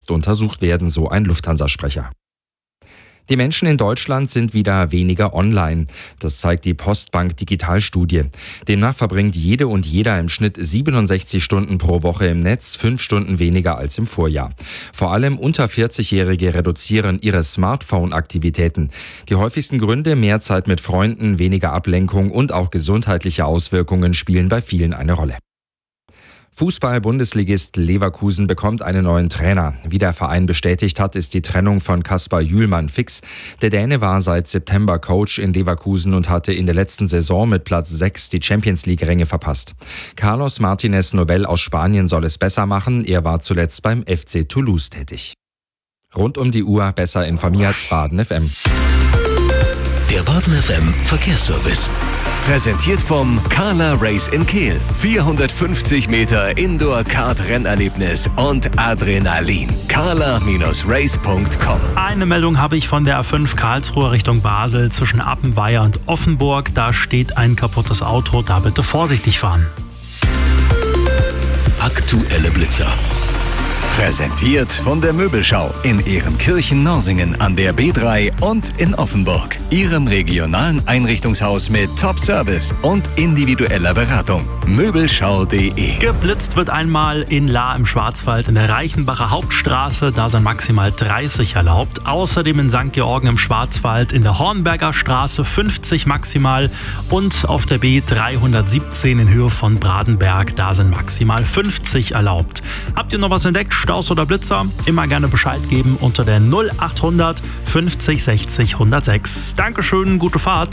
Post untersucht werden, so ein Lufthansa-Sprecher. Die Menschen in Deutschland sind wieder weniger online. Das zeigt die Postbank Digitalstudie. Demnach verbringt jede und jeder im Schnitt 67 Stunden pro Woche im Netz, 5 Stunden weniger als im Vorjahr. Vor allem unter 40-Jährige reduzieren ihre Smartphone-Aktivitäten. Die häufigsten Gründe: mehr Zeit mit Freunden, weniger Ablenkung und auch gesundheitliche Auswirkungen spielen bei vielen eine Rolle. Fußball-Bundesligist Leverkusen bekommt einen neuen Trainer. Wie der Verein bestätigt hat, ist die Trennung von Kaspar Jühlmann fix. Der Däne war seit September Coach in Leverkusen und hatte in der letzten Saison mit Platz 6 die Champions-League-Ränge verpasst. Carlos Martinez Novell aus Spanien soll es besser machen. Er war zuletzt beim FC Toulouse tätig. Rund um die Uhr besser informiert, Baden FM. Der Baden FM Verkehrsservice. Präsentiert vom Carla Race in Kehl. 450 Meter Indoor-Kart-Rennerlebnis und Adrenalin. carla-race.com. Eine Meldung habe ich von der A5 Karlsruhe Richtung Basel zwischen Appenweier und Offenburg. Da steht ein kaputtes Auto, da bitte vorsichtig fahren. Aktuelle Blitzer. Präsentiert von der Möbelschau in Ehrenkirchen-Norsingen an der B3 und in Offenburg. Ihrem regionalen Einrichtungshaus mit Top-Service und individueller Beratung. Möbelschau.de. Geblitzt wird einmal in Lahr im Schwarzwald in der Reichenbacher Hauptstraße. Da sind maximal 30 erlaubt. Außerdem in St. Georgen im Schwarzwald in der Hornberger Straße 50 maximal. Und auf der B317 in Höhe von Bradenberg. Da sind maximal 50 erlaubt. Habt ihr noch was entdeckt? Staus oder Blitzer? Immer gerne Bescheid geben unter der 0800 50 60 106. Dankeschön, gute Fahrt.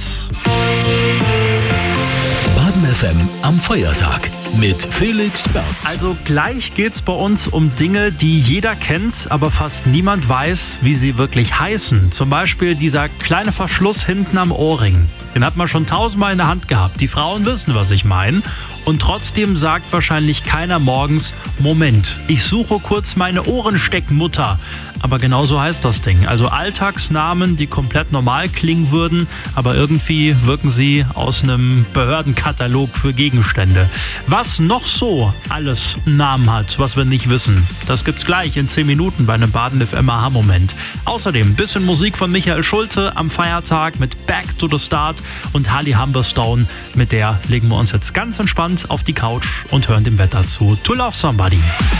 Baden FM am Feiertag mit Felix Berz. Also gleich geht's bei uns um Dinge, die jeder kennt, aber fast niemand weiß, wie sie wirklich heißen. Zum Beispiel dieser kleine Verschluss hinten am Ohrring. Den hat man schon 1000-mal in der Hand gehabt. Die Frauen wissen, was ich meine. Und trotzdem sagt wahrscheinlich keiner morgens: Moment, ich suche kurz meine Ohrensteckmutter. Aber genau so heißt das Ding. Also Alltagsnamen, die komplett normal klingen würden, aber irgendwie wirken sie aus einem Behördenkatalog für Gegenstände. Was noch so alles einen Namen hat, was wir nicht wissen, das gibt's gleich in 10 Minuten bei einem Baden FM Aha-Moment. Außerdem ein bisschen Musik von Michael Schulte am Feiertag mit Back to the Start und Holly Humberstone. Mit der legen wir uns jetzt ganz entspannt auf die Couch und hören dem Wetter zu. To Love Somebody.